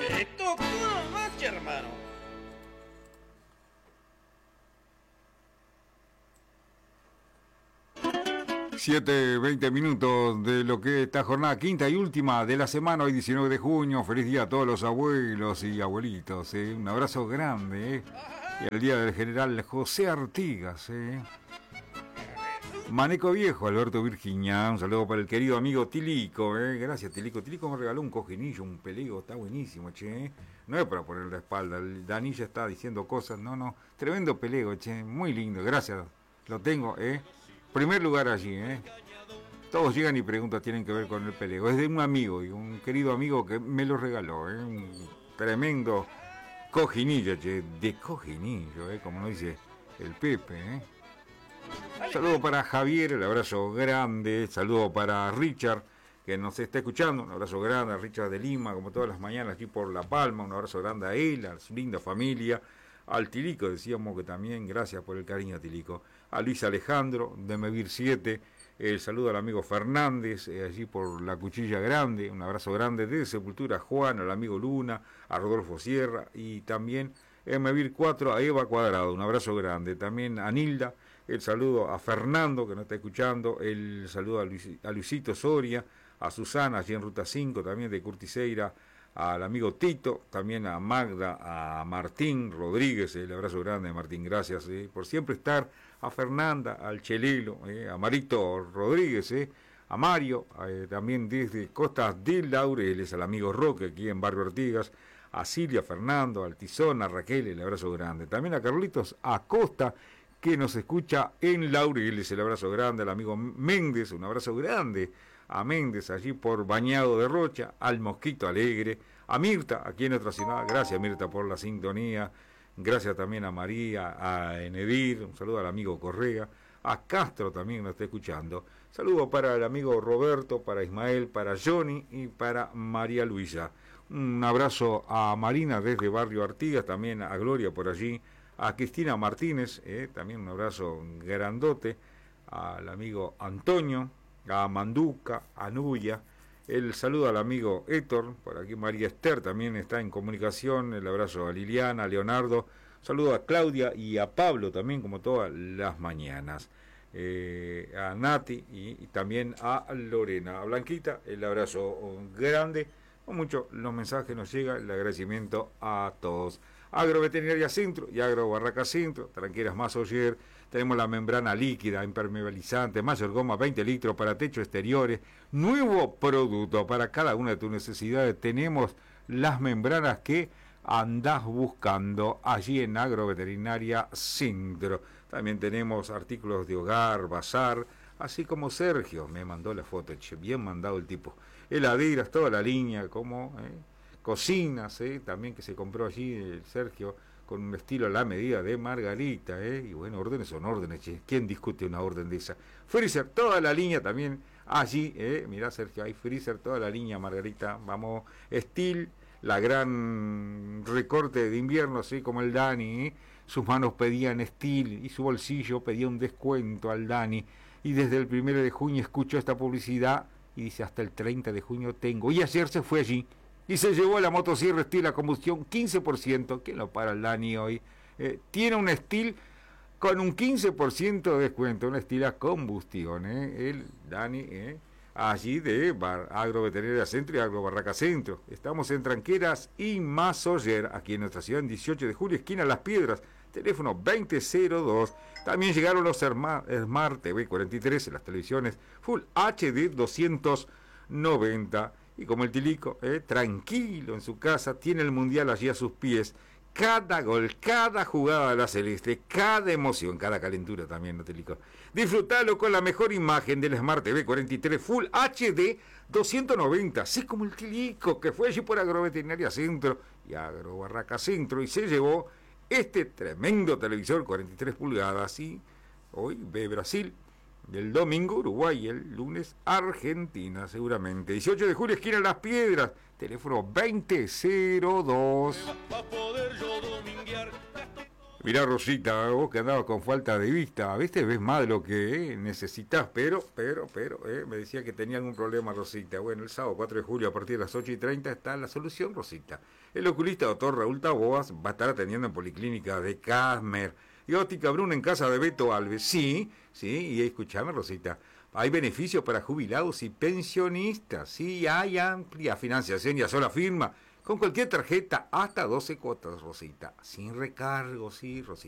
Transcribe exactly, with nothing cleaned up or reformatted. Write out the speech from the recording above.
Le tocó nomás, hermano. siete, veinte minutos de lo que es esta jornada quinta y última de la semana, hoy diecinueve de junio. Feliz día a todos los abuelos y abuelitos, ¿eh? Un abrazo grande, ¿eh? Y el día del general José Artigas, ¿eh? Maneco Viejo, Alberto Virginia, un saludo para el querido amigo Tilico, ¿eh? Gracias, Tilico. Tilico me regaló un cojinillo, un pelego, está buenísimo, che, ¿eh? No es para poner la espalda, el Danilla está diciendo cosas, no, no, tremendo pelego, che, muy lindo, gracias, lo tengo, ¿eh? Primer lugar allí, ¿eh? Todos llegan y preguntan, tienen que ver con el pelego. Es de un amigo, y un querido amigo que me lo regaló, ¿eh? Un tremendo cojinillo, che, de cojinillo, ¿eh? Como nos dice el Pepe, ¿eh? Saludo para Javier, el abrazo grande. Saludo para Richard, que nos está escuchando. Un abrazo grande a Richard de Lima, como todas las mañanas aquí por La Palma. Un abrazo grande a él, a su linda familia. Al Tilico, decíamos que también, gracias por el cariño, Tilico. A Luis Alejandro, de Mevir siete. El saludo al amigo Fernández, eh, allí por la Cuchilla Grande. Un abrazo grande de Sepultura Juan, al amigo Luna, a Rodolfo Sierra. Y también en Mevir cuatro a Eva Cuadrado. Un abrazo grande. También a Nilda. El saludo a Fernando, que nos está escuchando. El saludo a, Luis, a Luisito Soria. A Susana, allí en Ruta cinco, también de Curtiseira. Al amigo Tito, también a Magda, a Martín Rodríguez, el abrazo grande de Martín, gracias eh, por siempre estar, a Fernanda, al Chelelo, eh, a Marito Rodríguez, eh, a Mario, eh, también desde Costas de Laureles, al amigo Roque aquí en Barrio Artigas, a Silvia, Fernando, al Tizón, a Raquel, el abrazo grande, también a Carlitos Acosta, que nos escucha en Laureles, el abrazo grande, al amigo Méndez, un abrazo grande, a Méndez allí por Bañado de Rocha, al Mosquito Alegre, a Mirta aquí en nuestra ciudad, gracias Mirta por la sintonía, gracias también a María, a Enedir, un saludo al amigo Correa, a Castro también nos está escuchando, saludo para el amigo Roberto, para Ismael, para Johnny y para María Luisa, un abrazo a Marina desde Barrio Artigas, también a Gloria por allí, a Cristina Martínez, eh, también un abrazo grandote, al amigo Antonio, a Manduca, a Nuya, el saludo al amigo Héctor, por aquí María Esther también está en comunicación, el abrazo a Liliana, a Leonardo, saludo a Claudia y a Pablo también, como todas las mañanas, eh, a Nati y, y también a Lorena, a Blanquita, el abrazo grande, con mucho los mensajes nos llega, el agradecimiento a todos. Agroveterinaria Centro y Agro Barraca Centro, tranqueras más Oyer, tenemos la membrana líquida, impermeabilizante, mayor goma, veinte litros para techo exteriores, nuevo producto para cada una de tus necesidades, tenemos las membranas que andás buscando allí en Agroveterinaria Centro, también tenemos artículos de hogar, bazar, así como Sergio, me mandó la foto, che, bien mandado el tipo, heladeras, toda la línea, como... Eh, cocinas, eh, también que se compró allí el Sergio, con un estilo a la medida de Margarita, eh, y bueno, órdenes son órdenes, che. ¿Quién discute una orden de esa? Freezer, toda la línea también allí, eh, mirá Sergio, hay Freezer, toda la línea Margarita, vamos, Steel, la gran recorte de invierno, así como el Dani, eh, sus manos pedían Steel y su bolsillo pedía un descuento al Dani, y desde el primero de junio escucho esta publicidad y dice hasta el treinta de junio tengo, y ayer se fue allí y se llevó la motosierra Steel a combustión quince por ciento, ¿quién lo para el Dani hoy? Eh, tiene un Steel con un quince por ciento de descuento, un Steel a combustión, ¿eh? El Dani, ¿eh? Allí de Bar, Agroveterinaria Centro y Agro Barraca Centro. Estamos en Tranqueras y Masoyer, aquí en nuestra ciudad, en dieciocho de julio, esquina Las Piedras, teléfono veinte cero dos. También llegaron los Smart T V cuarenta y tres en las televisiones Full H D doscientos noventa. Y como el Tilico, eh, tranquilo en su casa, tiene el Mundial allí a sus pies. Cada gol, cada jugada de la Celeste, cada emoción, cada calentura también, ¿no, Tilico? Disfrutalo con la mejor imagen del Smart T V cuarenta y tres Full H D doscientos noventa, así como el Tilico, que fue allí por Agroveterinaria Centro y Agro Barraca Centro y se llevó este tremendo televisor cuarenta y tres pulgadas. Y hoy ve Brasil. El domingo Uruguay, el lunes Argentina, seguramente. dieciocho de julio, esquina Las Piedras, teléfono veinte cero dos. Mirá, Rosita, vos que andabas con falta de vista, a veces ves más de lo que eh, necesitas, pero, pero, pero, eh, me decía que tenía algún problema, Rosita. Bueno, el sábado cuatro de julio a partir de las ocho y treinta está la solución, Rosita. El oculista doctor Raúl Taboas va a estar atendiendo en Policlínica de Casmer. Y óptica Bruna en casa de Beto Alves. Sí, sí, y escuchame, Rosita. Hay beneficios para jubilados y pensionistas. Sí, hay amplia financiación y a sola firma. Con cualquier tarjeta, hasta doce cuotas, Rosita. Sin recargo, sí, Rosita.